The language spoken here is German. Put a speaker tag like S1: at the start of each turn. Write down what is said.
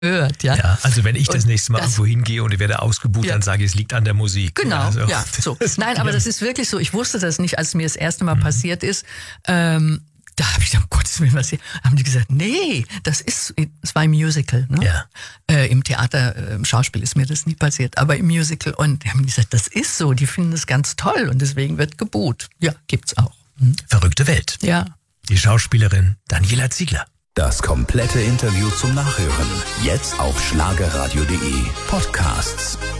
S1: gehört, ja.
S2: Ja, also wenn ich das nächste Mal
S1: das-
S2: irgendwo hingehe und ich werde ausgebucht, dann sage ich, es liegt an der Musik.
S1: Genau,
S2: also,
S1: ja. So. Nein, aber das ist wirklich so. Ich wusste das nicht, als mir das erste Mal passiert ist. Da habe ich gedacht, um Gottes Willen, was hier? Haben die gesagt, nee, es war im Musical, ne?
S2: Ja.
S1: Im Theater, im Schauspiel ist mir das nie passiert, aber im Musical. Und die haben gesagt, das ist so, die finden das ganz toll und deswegen wird gebuht. Ja, gibt's auch.
S2: Verrückte Welt.
S1: Ja.
S2: Die Schauspielerin Daniela Ziegler.
S3: Das komplette Interview zum Nachhören. Jetzt auf schlagerradio.de Podcasts.